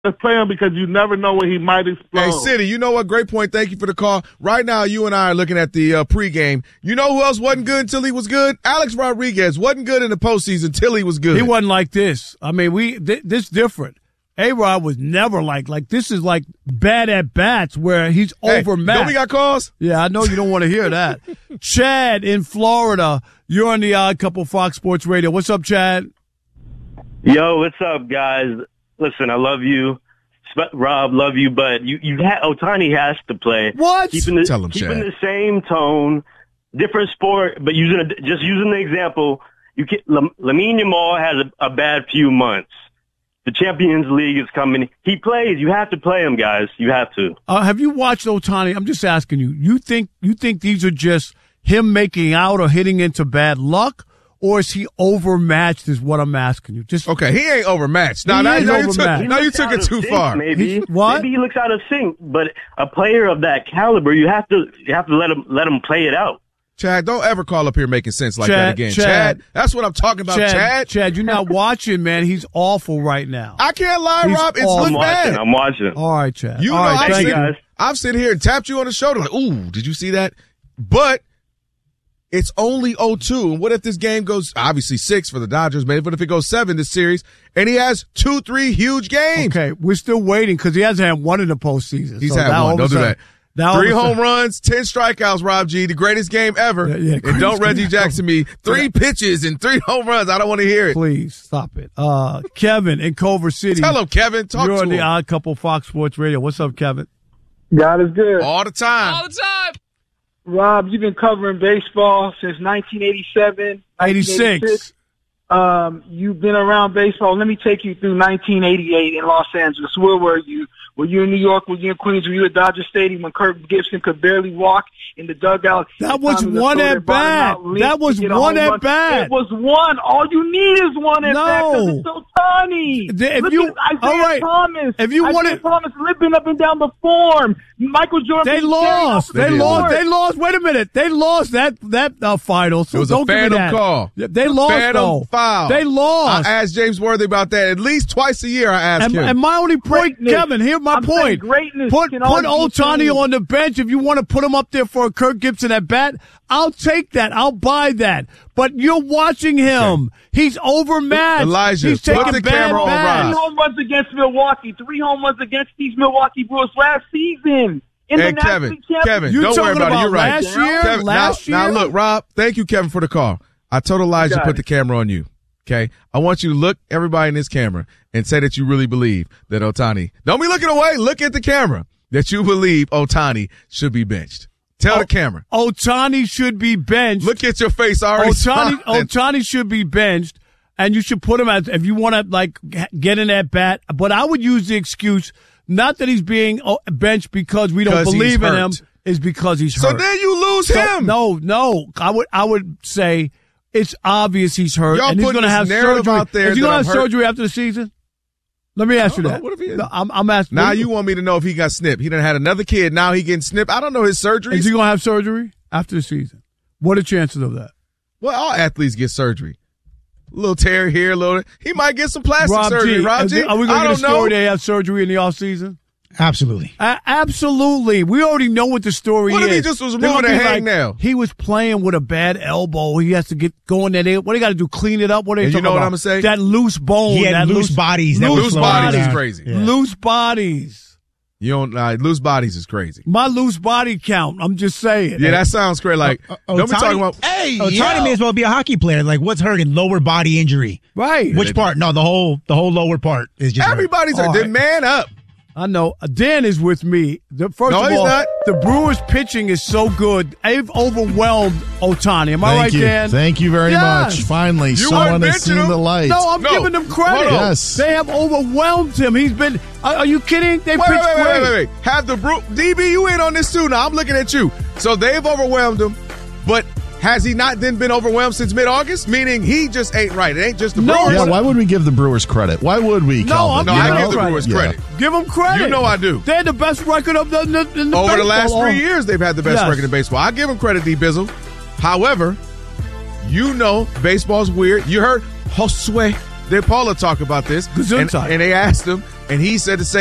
Let's play him because you never know when he might explode. Hey, City, you know what? Great point. Thank you for the call. Right now, you and I are looking at the pregame. You know who else wasn't good until he was good? Alex Rodriguez wasn't good in the postseason until he was good. He wasn't like this. I mean, this different. A-Rod was never like this is like bad at bats where he's overmatched. Don't we got calls? Yeah, I know you don't want to hear that. Chad in Florida, you're on the Odd Couple Fox Sports Radio. What's up, Chad? Yo, what's up, guys? Listen, I love you. Rob, love you, but Ohtani has to play. What? Keeping the same tone, different sport, but using the example, Lamine Yamal has a bad few months. The Champions League is coming. He plays. You have to play him, guys. You have to. Have you watched Ohtani? I'm just asking you. You think these are just him making out or hitting into bad luck? Or is he overmatched is what I'm asking you. Okay, he ain't overmatched. No, you took it too far. Maybe. What? Maybe he looks out of sync, but a player of that caliber, you have to let him play it out. Chad, don't ever call up here making sense like that again. Chad, that's what I'm talking about, Chad. Chad, you're not watching, man. He's awful right now. I can't lie, Rob. It's look bad. I'm watching. All right, Chad. You know, I've sitting here and tapped you on the shoulder like, ooh, did you see that? But it's only 0-2. And what if this game goes, obviously 6 for the Dodgers, maybe, but if it goes 7 this series, and he has 2-3 huge games? Okay, we're still waiting because he hasn't had one in the postseason. He's had one. Don't do that. 3 home runs, 10 strikeouts, Rob G. The greatest game ever. And don't Reggie Jackson me. 3 pitches and 3 home runs. I don't want to hear it. Please, stop it. Kevin in Culver City. Tell him, Kevin. Talk to him. You're on the Odd Couple Fox Sports Radio. What's up, Kevin? God is good. All the time. All the time. Rob, you've been covering baseball since 1987. 86. You've been around baseball. Let me take you through 1988 in Los Angeles. Where were you? Were you in New York? Were you in Queens? Were you at Dodger Stadium when Kirk Gibson could barely walk in the dugout? That was one at bat. That was one at bat. It was one. All you need is one at bat because it's Ohtani. Isaiah Thomas limping up and down the form. Michael Jordan. They lost. They lost. Wait a minute. They lost that final. So it was don't a phantom give me that. call. They lost. Phantom foul. They lost. I asked James Worthy about that at least twice a year. I asked him. And my only point, Kevin, here's my point. Put Ohtani on the bench if you want to put him up there for a Kirk Gibson at bat. I'll take that. I'll buy that. But you're watching him. Okay. He's overmatched. Elijah, he's taking put the bad camera on Rob. 3 home runs against Milwaukee. 3 home runs against these Milwaukee Brewers last season. Kevin, don't worry about it. You're right. Last year? Now, look, Rob, thank you, Kevin, for the call. I told Elijah to put the camera on you. Okay? I want you to look everybody in this camera and say that you really believe that Ohtani. Don't be looking away. Look at the camera that you believe Ohtani should be benched. Tell the camera. Ohtani should be benched. Look at your face already. Ohtani should be benched, and you should put him as if you want to get in that bat. But I would use the excuse not that he's being benched because we don't believe in him, is because he's hurt. So then you lose him. No. I would say it's obvious he's hurt, Y'all and he's going to have surgery. Out there is he going to have surgery after the season? Let me ask you that. What if he no, I'm asking. Now you want me to know if he got snipped. He done had another kid. Now he getting snipped. I don't know his surgery. Is he going to have surgery after the season? What are the chances of that? Well, all athletes get surgery. A little tear here, a little. He might get some plastic surgery. Rob G. Are we going to get a story they have surgery in the offseason? Absolutely. Absolutely. We already know what the story is. What if he just was moving a hangnail? He was playing with a bad elbow. He has to get going there. What do you got to do? Clean it up? What are you talking about? You know what I'm going to say? That loose bone. He had loose bodies. Loose bodies is crazy. Yeah. Loose bodies. You don't. Loose bodies is crazy. My loose body count. I'm just saying. Yeah, that sounds crazy. Like, don't be talking about. Hey, Ohtani may as well be a hockey player. Like, what's hurting? Lower body injury. Right. Which part? No, the whole lower part is just. Everybody's hurt. Then man up. I know. Dan is with me. First of all, the Brewers' pitching is so good. They've overwhelmed Ohtani. Am I right, Dan? Thank you very much. Finally, someone has seen the light. No, I'm giving them credit. Yes. They have overwhelmed him. He's been – are you kidding? They pitched great. Wait. Have the DB, you in on this too. Now, I'm looking at you. So they've overwhelmed him, but – has he not then been overwhelmed since mid-August? Meaning he just ain't right. It ain't just the Brewers. Yeah, why would we give the Brewers credit? Why would we, Calvin? I give the Brewers credit. Give them credit. You know I do. They had the best record of the over the last 3 years, they've had the best record in baseball. I give them credit, D. Bizzle. However, you know baseball's weird. You heard Josue De Paula talk about this. And they asked him, And he said the same